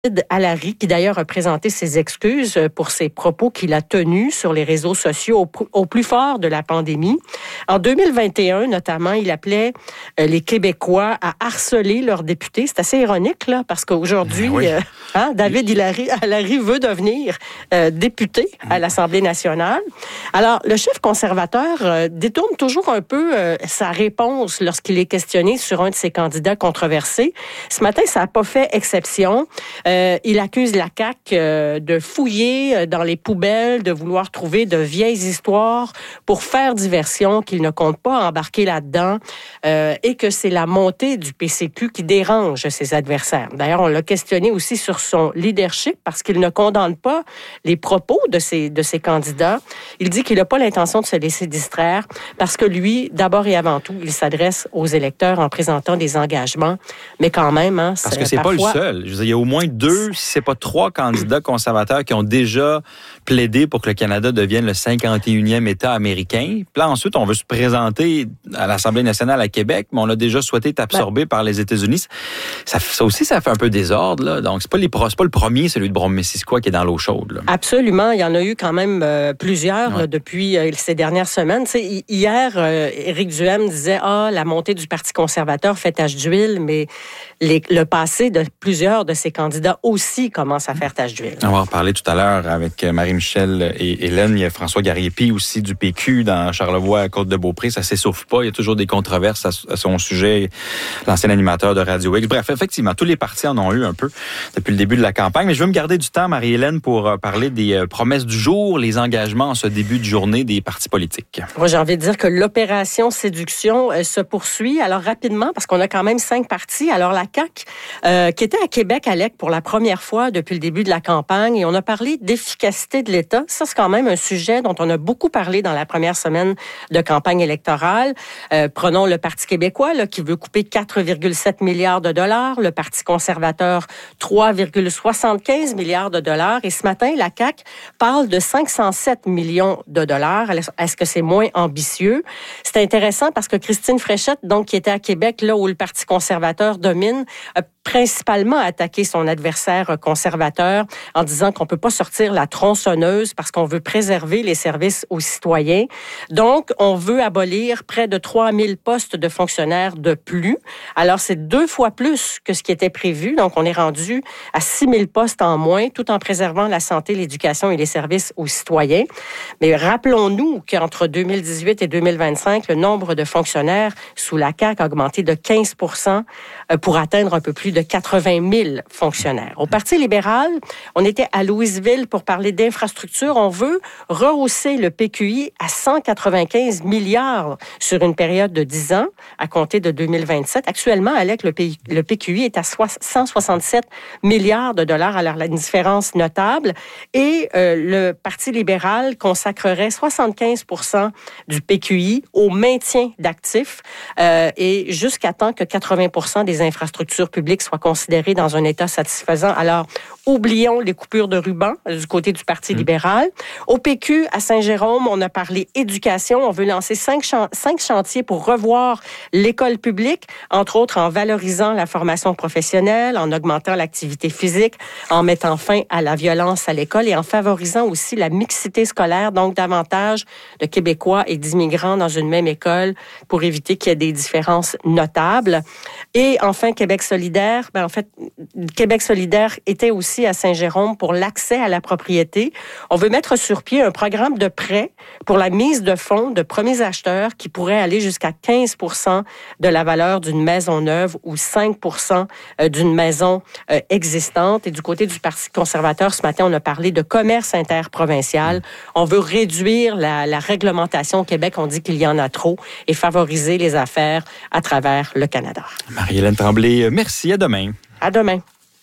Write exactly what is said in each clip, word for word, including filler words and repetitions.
Allary, qui d'ailleurs a présenté ses excuses pour ses propos qu'il a tenus sur les réseaux sociaux au, au plus fort de la pandémie. En deux mille vingt et un, notamment, il appelait euh, les Québécois à harceler leurs députés. C'est assez ironique, là, parce qu'aujourd'hui, oui. euh, hein, David Allary, Allary veut devenir euh, député à l'Assemblée nationale. Alors, le chef conservateur euh, détourne toujours un peu euh, sa réponse lorsqu'il est questionné sur un de ses candidats controversés. Ce matin, ça n'a pas fait exception. Euh, il accuse la C A Q euh, de fouiller dans les poubelles, de vouloir trouver de vieilles histoires pour faire diversion, qu'il ne compte pas embarquer là-dedans euh, et que c'est la montée du P C Q qui dérange ses adversaires. D'ailleurs, on l'a questionné aussi sur son leadership parce qu'il ne condamne pas les propos de ses, de ses candidats. Il dit qu'il n'a pas l'intention de se laisser distraire parce que lui, d'abord et avant tout, il s'adresse aux électeurs en présentant des engagements. Mais quand même, hein, parce que c'est parfois... pas le seul. Je veux dire, il y a au moins deux, si c'est pas trois candidats conservateurs qui ont déjà plaidé pour que le Canada devienne le cinquante et unième État américain. Puis là, ensuite, on veut se présenter à l'Assemblée nationale à Québec, mais on a déjà souhaité être absorbé ben... par les États-Unis. Ça, ça aussi, ça fait un peu désordre, là. Donc, c'est pas, les, c'est pas le premier, celui de Brome-Missisquoi, qui est dans l'eau chaude, là. Absolument. Il y en a eu quand même euh, plusieurs ouais. là, depuis euh, ces dernières semaines. Tu sais, hier, euh, Éric Duhaime disait « Ah, la montée du Parti conservateur fait tache d'huile », mais les, le passé de plusieurs de ces candidats aussi commence à faire tache d'huile. On va en parler tout à l'heure avec Marie-Michel et Hélène. Il y a François Gariepi aussi du P Q dans Charlevoix, Côte-de-Beaupré. Ça s'essouffle pas. Il y a toujours des controverses à son sujet. L'ancien animateur de Radio X. Bref, effectivement, tous les partis en ont eu un peu depuis le début de la campagne. Mais je veux me garder du temps, Marie-Hélène, pour parler des promesses du jour, les engagements en ce début de journée des partis politiques. Moi, j'ai envie de dire que l'opération séduction se poursuit. Alors, rapidement, parce qu'on a quand même cinq partis. Alors, la C A Q, euh, qui était à Québec, à L E C, pour la première fois depuis le début de la campagne, et on a parlé d'efficacité de l'État. Ça, c'est quand même un sujet dont on a beaucoup parlé dans la première semaine de campagne électorale. Euh, prenons le Parti québécois, là, qui veut couper quatre virgule sept milliards de dollars, le Parti conservateur, trois virgule soixante-quinze milliards de dollars, et ce matin, la C A Q parle de cinq cent sept millions de dollars. Est-ce que c'est moins ambitieux? C'est intéressant parce que Christine Fréchette, donc, qui était à Québec, là où le Parti conservateur domine, a principalement attaqué son adversaire conservateur en disant qu'on peut pas sortir la tronçonneuse parce qu'on veut préserver les services aux citoyens. Donc, on veut abolir près de trois mille postes de fonctionnaires de plus. Alors, c'est deux fois plus que ce qui était prévu. Donc, on est rendu à six mille postes en moins, tout en préservant la santé, l'éducation et les services aux citoyens. Mais rappelons-nous qu'entre deux mille dix-huit et deux mille vingt-cinq, le nombre de fonctionnaires sous la C A Q a augmenté de quinze pour cent pour atteindre un peu plus de quatre-vingt mille fonctionnaires. Au Parti libéral, on était à Louisville pour parler d'infrastructure. On veut rehausser le P Q I à cent quatre-vingt-quinze milliards sur une période de dix ans, à compter de deux mille vingt-sept. Actuellement, à L E C, le, P- le P Q I est à cent soixante-sept milliards de dollars, alors une différence notable. Et euh, le Parti libéral consacrerait soixante-quinze pour cent du P Q I au maintien d'actifs euh, et jusqu'à temps que quatre-vingts pour cent des infrastructures publiques soient considérées dans un état satisfaisant. Alors, oublions les coupures de ruban du côté du Parti mmh. libéral. Au P Q, à Saint-Jérôme, on a parlé éducation. On veut lancer cinq, chan- cinq chantiers pour revoir l'école publique, entre autres en valorisant la formation professionnelle, en augmentant l'activité physique, en mettant fin à la violence à l'école et en favorisant aussi la mixité scolaire, donc davantage de Québécois et d'immigrants dans une même école pour éviter qu'il y ait des différences notables. Et enfin, Québec solidaire, ben en fait, Québec solidaire était aussi à Saint-Jérôme pour l'accès à la propriété. On veut mettre sur pied un programme de prêt pour la mise de fonds de premiers acheteurs qui pourrait aller jusqu'à quinze pour cent de la valeur d'une maison neuve ou cinq pour cent d'une maison existante. Et du côté du Parti conservateur, ce matin, on a parlé de commerce interprovincial. On veut réduire la, la réglementation au Québec. On dit qu'il y en a trop et favoriser les affaires à travers le Canada. Marie-Hélène Tremblay, merci. À demain. À demain.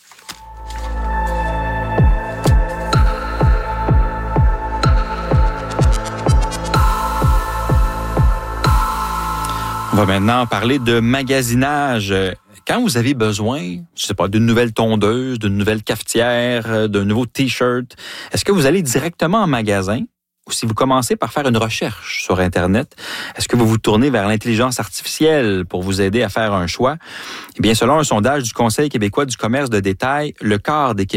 On va maintenant parler de magasinage. Quand vous avez besoin, je sais pas, d'une nouvelle tondeuse, d'une nouvelle cafetière, d'un nouveau T-shirt, est-ce que vous allez directement en magasin ou si vous commencez par faire une recherche sur Internet, est-ce que vous vous tournez vers l'intelligence artificielle pour vous aider à faire un choix? Eh bien, selon un sondage du Conseil québécois du commerce de détail, le quart des